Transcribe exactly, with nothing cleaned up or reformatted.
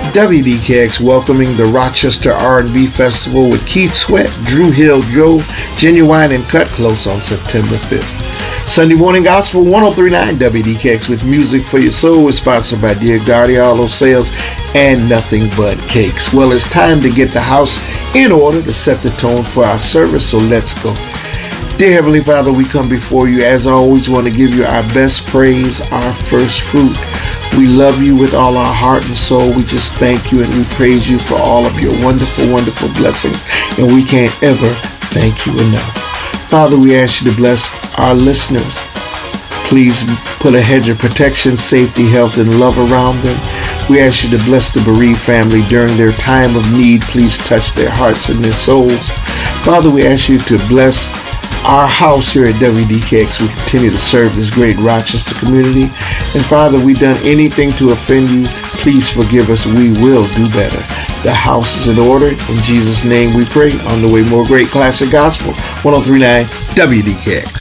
W D K X welcoming the Rochester R and B Festival with Keith Sweat, Drew Hill Joe, Genuine, and Cut Close on September fifth. Sunday Morning Gospel one oh three point nine W D K X with Music for Your Soul is sponsored by Dear Guardiolo Sales and Nothing But Cakes. Well, it's time to get the house in order to set the tone for our service, so let's go. Dear Heavenly Father, we come before you, as always, want to give you our best praise, our first fruit. We love you with all our heart and soul. We just thank you and we praise you for all of your wonderful, wonderful blessings, and we can't ever thank you enough. Father, we ask you to bless our listeners. Please put a hedge of protection, safety, health, and love around them. We ask you to bless the bereaved family during their time of need. Please touch their hearts and their souls. Father, we ask you to bless our house here at W D K X. We continue to serve this great Rochester community. And Father, we've done anything to offend you. Please forgive us. We will do better. The house is in order. In Jesus' name we pray. On the way, more great classic gospel. one oh three point nine W D K X.